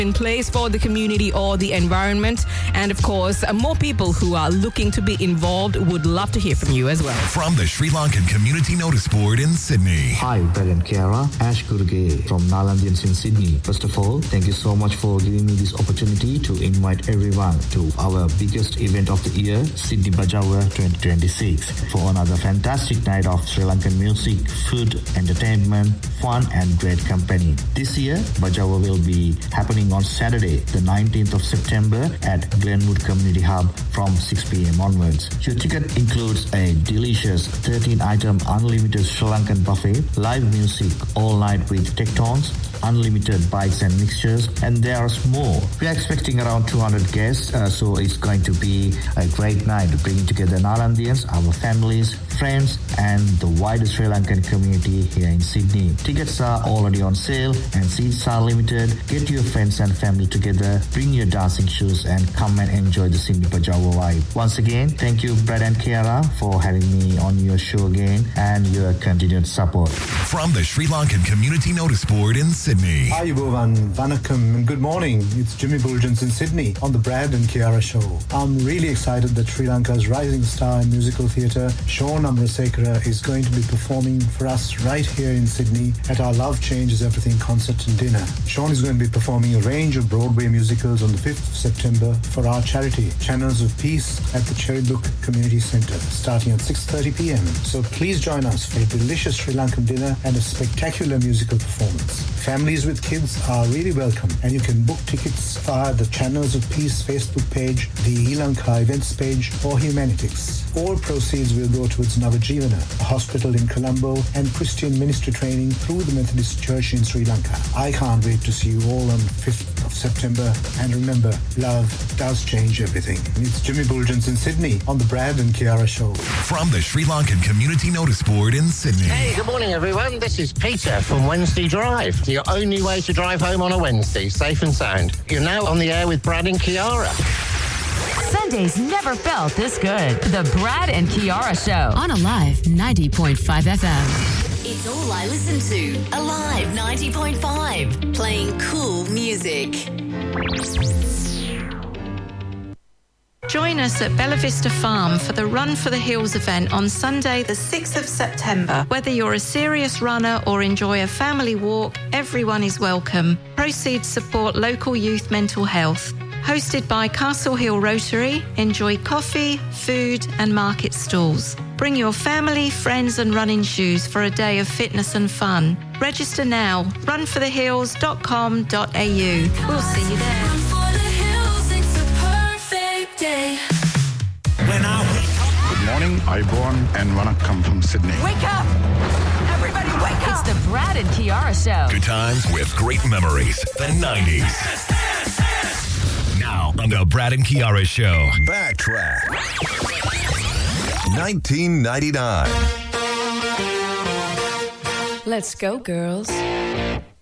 in place for the community or the environment. And of course, more people who are looking to be involved would love to hear from you as well. From the Sri Lankan Community Notice Board in Sydney. Hi, Brad and Kiara. Ash Kuruge from Nalandians in Sydney. First of all, thank you so much for giving me this opportunity to invite everyone to our biggest event of the year, Sydney Bajawa 2026, for another fantastic night of Sri Lankan music, food, entertainment, fun and great company. This year, Bajawa will be happening on Saturday, the 19th of September at Glenwood Community Hub from 6 p.m. onwards. Your ticket includes a delicious 13-item unlimited Sri Lankan buffet, live music all night with Tectons, unlimited bites and mixtures, and there's more. We are expecting around 200 guests, so it's going to be a great night bringing together Nalandians, our families, friends, and the wider Sri Lankan community here in Sydney. Tickets are already on sale and seats are limited. Get your friends and family together, bring your dancing shoes, and come and enjoy the Sydney Bajawa vibe. Once again, thank you, Brad and Kiara, for having me on your show again and your continued support. From the Sri Lankan Community Notice Board in Sydney. Hi, Bovan, Vanakkam, and good morning. It's Jimmy Bulgins in Sydney on the Brad and Kiara show. I'm really excited that Sri Lanka's rising star in musical theatre, Sean Amrasekara, is going to be performing for us right here in Sydney at our Love Changes Everything concert and dinner. Sean is going to be performing a range of Broadway musicals on the 5th of September for our charity, Channels of Peace, at the Cherrybrook Community Centre, starting at 6:30 p.m. So please join us for a delicious Sri Lankan dinner and a spectacular musical performance. Families with kids are really welcome, and you can book tickets via the Channels of Peace Facebook page, the Lanka events page, or Humanitics. All proceeds will go towards Navajivana, a hospital in Colombo, and Christian ministry training through the Methodist Church in Sri Lanka. I can't wait to see you all on 5th of September. And remember, love does change everything. It's Jimmy Bulgins in Sydney on the Brad and Kiara show. From the Sri Lankan Community Notice Board in Sydney. Hey, good morning, everyone. This is Peter from Wednesday Drive. Your only way to drive home on a Wednesday, safe and sound. You're now on the air with Brad and Kiara. Sundays never felt this good. The Brad and Kiara Show on Alive 90.5 FM. It's all I listen to. Alive 90.5. Playing cool music. Join us at Bella Vista Farm for the Run for the Hills event on Sunday, the 6th of September. Whether you're a serious runner or enjoy a family walk, everyone is welcome. Proceeds support local youth mental health. Hosted by Castle Hill Rotary, enjoy coffee, food and market stalls. Bring your family, friends and running shoes for a day of fitness and fun. Register now, runforthehills.com.au. We'll see you there. Run for the hills, it's a perfect day. When I wake up. Good morning, Iborn and Vanakkam from Sydney. Wake up! Everybody wake up! It's the Brad and Kiara Show. Good times with great memories. The 90s. Now on the Brad and Kiara Show. Backtrack. 1999. Let's go, girls.